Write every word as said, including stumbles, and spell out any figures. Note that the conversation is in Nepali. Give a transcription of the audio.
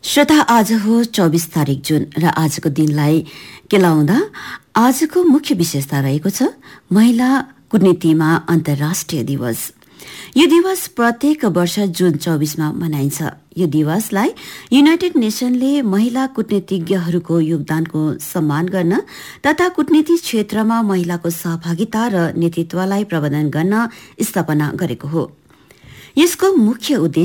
श्रोता, आज हो चौबीस तारिक जुन र आजको दिनलाई केलाउँदा आजको मुख्य विशेषता रहेको छ महिला कूटनीतिमा अन्तर्राष्ट्रिय दिवस। यो दिवस प्रत्येक वर्ष जुन चौबीसमा मनाइन्छ। यो दिवसलाई युनाइटेड नेसनले महिला कूटनीतिज्ञहरूको योगदानको सम्मान गर्न तथा कूटनीति क्षेत्रमा महिलाको सहभागिता र नेतृत्वलाई प्रवर्धन गर्न स्थापना गरेको हो। यसको मुख्य उद्देश्य